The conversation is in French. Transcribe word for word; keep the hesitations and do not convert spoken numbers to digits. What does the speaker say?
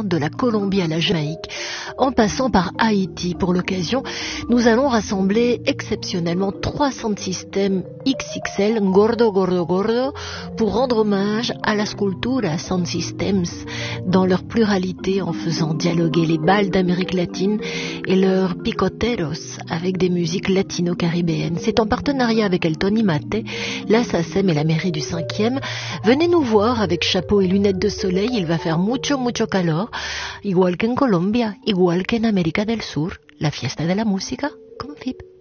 de la Colombie à la Jamaïque, en passant par Haïti. Pour l'occasion, nous allons rassembler exceptionnellement trois sound systèmes X X L, Gordo Gordo Gordo, pour rendre hommage à la Cultura Sound Systems dans leur pluralité, en faisant dialoguer les balles d'Amérique latine et leurs picoteros avec des musiques latino-caribéennes. C'est en partenariat avec El Tony Mate, la SACEM et la mairie du cinquième. Venez nous voir avec chapeau et lunettes de soleil, il va faire mucho mucho calor, igual que en Colombia, igual que en América del Sur, la fiesta de la música con F I B.